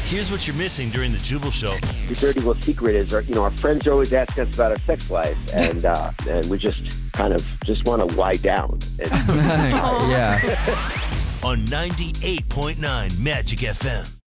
Here's what you're missing during the Jubal Show. The dirty little secret is, our friends are always asking us about our sex life, and we just kind of just want to lie down. Yeah. On 98.9 Magic FM.